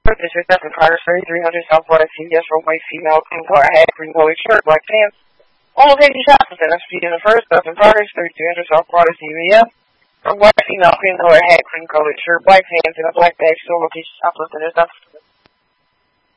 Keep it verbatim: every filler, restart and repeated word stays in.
This is Stephen Carter, thirty-three hundred Southwest C V S Roadway, female, cream color, hat, green colored shirt, black pants. Almost eighty shots within us. Feet in the first, Stephen Carter, thirty-three hundred Southwest C V S. From white female, cream colored hat, cream colored shirt, black pants, and a black bag, still location shoplifting and stuff.